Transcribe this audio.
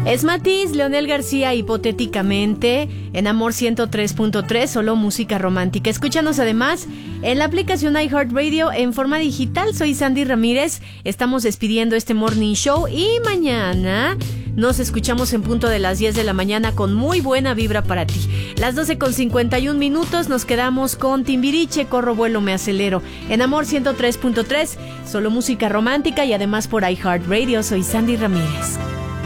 Es Matiz, Leonel García, hipotéticamente, en Amor 103.3, solo música romántica. Escúchanos además en la aplicación iHeartRadio en forma digital. Soy Sandy Ramírez, estamos despidiendo este Morning Show y mañana nos escuchamos en punto de las 10 de la mañana con muy buena vibra para ti. Las 12:51 nos quedamos con Timbiriche, Corro, Vuelo, Me Acelero. En Amor 103.3, solo música romántica y además por iHeartRadio. Soy Sandy Ramírez.